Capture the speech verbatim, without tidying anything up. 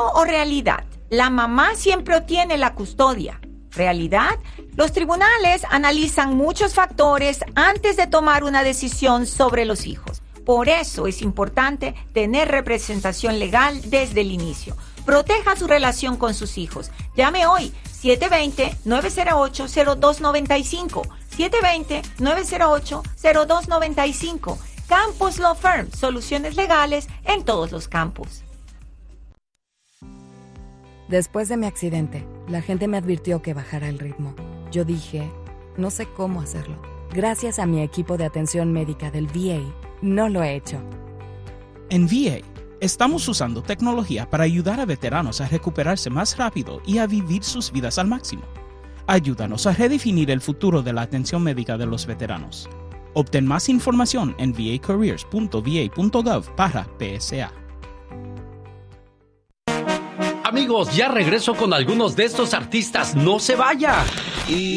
o realidad? La mamá siempre obtiene la custodia. Realidad, los tribunales analizan muchos factores antes de tomar una decisión sobre los hijos. Por eso es importante tener representación legal desde el inicio. Proteja su relación con sus hijos. Llame hoy siete dos cero, nueve cero ocho, cero dos nueve cinco. siete dos cero, nueve cero ocho, cero dos nueve cinco. Campus Law Firm, soluciones legales en todos los campus. Después de mi accidente, la gente me advirtió que bajara el ritmo. Yo dije, no sé cómo hacerlo. Gracias a mi equipo de atención médica del V A, no lo he hecho. En V A, estamos usando tecnología para ayudar a veteranos a recuperarse más rápido y a vivir sus vidas al máximo. Ayúdanos a redefinir el futuro de la atención médica de los veteranos. Obtén más información en v a careers punto v a punto gov barra P S A. Amigos, ya regreso con algunos de estos artistas. ¡No se vaya! Y